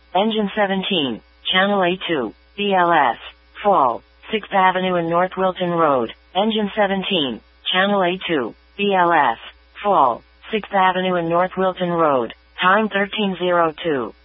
Engine 17, Channel A2, BLS, fall, 6th Avenue and North Wilton Road. Engine 17, Channel A2, BLS, fall, 6th Avenue and North Wilton Road. Time 13:02.